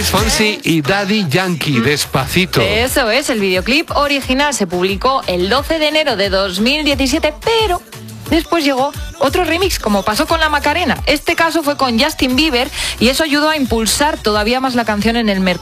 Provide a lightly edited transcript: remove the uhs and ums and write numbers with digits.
Luis Fonsi y Daddy Yankee, Despacito. Eso es, el videoclip original se publicó el 12 de enero de 2017, pero después llegó otro remix, como pasó con la Macarena. Este caso fue con Justin Bieber y eso ayudó a impulsar todavía más la canción en el mercado.